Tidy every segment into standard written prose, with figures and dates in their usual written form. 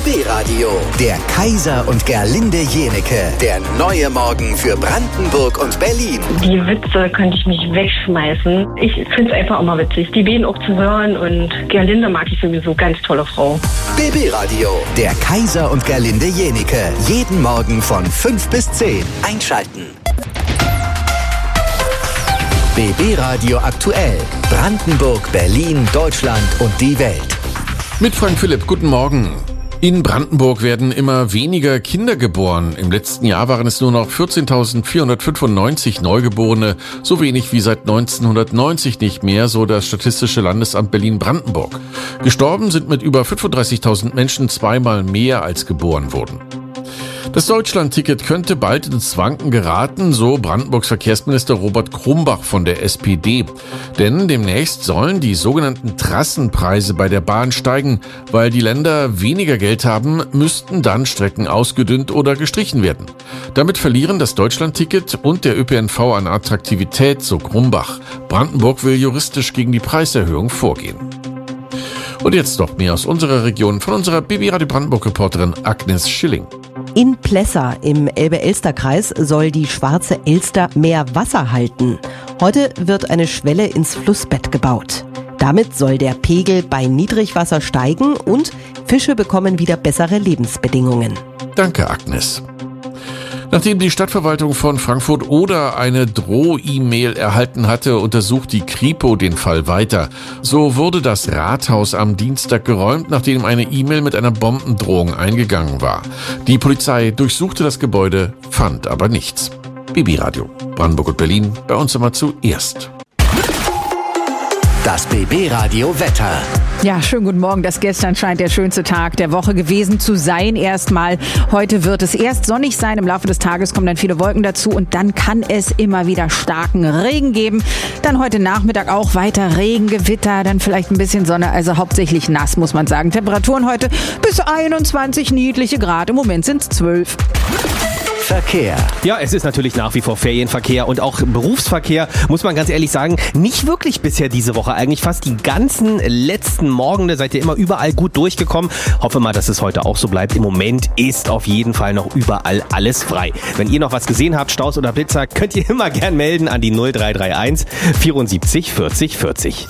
BB Radio, der Kaiser und Gerlinde Jenecke. Der neue Morgen für Brandenburg und Berlin. Die Witze könnte ich mich wegschmeißen. Ich finde es einfach immer witzig, die beiden auch zu hören. Und Gerlinde mag ich sowieso, ganz tolle Frau. BB Radio, der Kaiser und Gerlinde Jenecke. Jeden Morgen von 5 bis 10. Einschalten. BB Radio aktuell. Brandenburg, Berlin, Deutschland und die Welt. Mit Frank Philipp, guten Morgen. In Brandenburg werden immer weniger Kinder geboren. Im letzten Jahr waren es nur noch 14.495 Neugeborene, so wenig wie seit 1990 nicht mehr, so das Statistische Landesamt Berlin-Brandenburg. Gestorben sind mit über 35.000 Menschen zweimal mehr als geboren wurden. Das Deutschland-Ticket könnte bald ins Wanken geraten, so Brandenburgs Verkehrsminister Robert Krumbach von der SPD. Denn demnächst sollen die sogenannten Trassenpreise bei der Bahn steigen. Weil die Länder weniger Geld haben, müssten dann Strecken ausgedünnt oder gestrichen werden. Damit verlieren das Deutschland-Ticket und der ÖPNV an Attraktivität, so Krumbach. Brandenburg will juristisch gegen die Preiserhöhung vorgehen. Und jetzt noch mehr aus unserer Region von unserer BB Radio Brandenburg-Reporterin Agnes Schilling. In Plessa im Elbe-Elster-Kreis soll die Schwarze Elster mehr Wasser halten. Heute wird eine Schwelle ins Flussbett gebaut. Damit soll der Pegel bei Niedrigwasser steigen und Fische bekommen wieder bessere Lebensbedingungen. Danke, Agnes. Nachdem die Stadtverwaltung von Frankfurt-Oder eine Droh-E-Mail erhalten hatte, untersucht die Kripo den Fall weiter. So wurde das Rathaus am Dienstag geräumt, nachdem eine E-Mail mit einer Bombendrohung eingegangen war. Die Polizei durchsuchte das Gebäude, fand aber nichts. BB Radio, Brandenburg und Berlin, bei uns immer zuerst. Das BB Radio Wetter. Ja, schönen guten Morgen. Das gestern scheint der schönste Tag der Woche gewesen zu sein. Erstmal, heute wird es erst sonnig sein. Im Laufe des Tages kommen dann viele Wolken dazu und dann kann es immer wieder starken Regen geben. Dann heute Nachmittag auch weiter Regen, Gewitter, dann vielleicht ein bisschen Sonne, also hauptsächlich nass, muss man sagen. Temperaturen heute bis 21 niedliche Grad. Im Moment sind es 12. Verkehr. Ja, es ist natürlich nach wie vor Ferienverkehr und auch Berufsverkehr, muss man ganz ehrlich sagen, nicht wirklich bisher diese Woche. Eigentlich fast die ganzen letzten Morgende seid ihr immer überall gut durchgekommen. Hoffe mal, dass es heute auch so bleibt. Im Moment ist auf jeden Fall noch überall alles frei. Wenn ihr noch was gesehen habt, Staus oder Blitzer, könnt ihr immer gern melden an die 0331 74 40 40.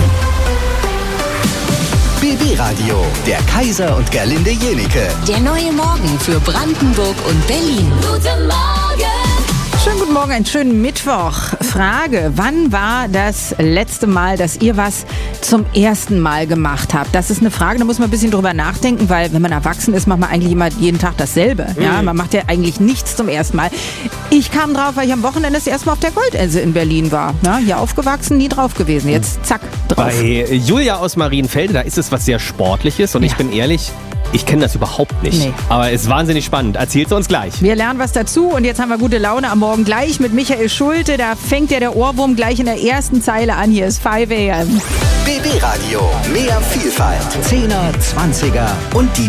BB Radio, der Kaiser und Gerlinde Jenecke. Der neue Morgen für Brandenburg und Berlin. Guten Morgen! Schönen guten Morgen, einen schönen Mittwoch. Frage, wann war das letzte Mal, dass ihr was zum ersten Mal gemacht habt? Das ist eine Frage, da muss man ein bisschen drüber nachdenken, weil wenn man erwachsen ist, macht man eigentlich immer jeden Tag dasselbe. Ja, man macht ja eigentlich nichts zum ersten Mal. Ich kam drauf, weil ich am Wochenende das erste Mal auf der Goldelse in Berlin war. Ja, hier aufgewachsen, nie drauf gewesen. Jetzt zack, drauf. Bei Julia aus Marienfelde, da ist es was sehr Sportliches und ich bin ehrlich, ich kenne das überhaupt nicht. Nee. Aber es ist wahnsinnig spannend. Erzählst du uns gleich. Wir lernen was dazu und jetzt haben wir gute Laune am Morgen gleich mit Michael Schulte. Da fängt ja der Ohrwurm gleich in der ersten Zeile an. Hier ist 5 AM. BB Radio, mehr Vielfalt. 10er, 20er und die